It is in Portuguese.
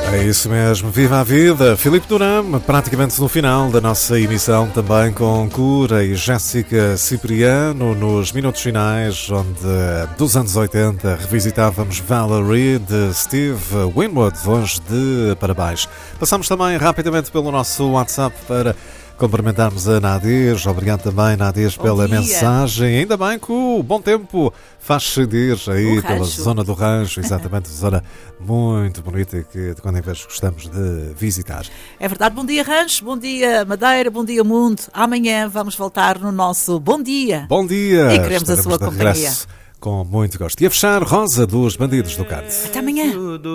É isso mesmo, viva a vida! Filipe Durão, praticamente no final da nossa emissão, também com Cura e Jéssica Cipriano, nos minutos finais, onde dos anos 80 revisitávamos Valerie de Steve Winwood, hoje de parabéns. Passamos também rapidamente pelo nosso WhatsApp para cumprimentarmos a Nadir. Obrigado também, Nadir, pela mensagem. Ainda bem que o bom tempo faz ceder aí pela zona do Rancho, exatamente, zona muito bonita que de quando em vez gostamos de visitar. É verdade, bom dia Rancho, bom dia Madeira, bom dia Mundo. Amanhã vamos voltar no nosso Bom Dia. Bom dia! E queremos a sua companhia. Com muito gosto. E a fechar, Rosa dos Bandidos do Canto. Até amanhã.